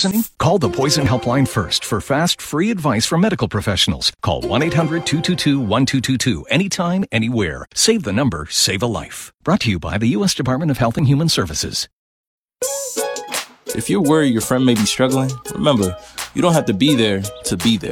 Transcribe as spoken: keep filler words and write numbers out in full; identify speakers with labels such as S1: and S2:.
S1: poisoning? Call the Poison Helpline first for fast, free advice from medical professionals. Call one eight hundred two two two one two two two anytime, anywhere. Save the number, save a life. Brought to you by the U S Department of Health and Human Services.
S2: If you're worried your friend may be struggling, remember, you don't have to be there to be there.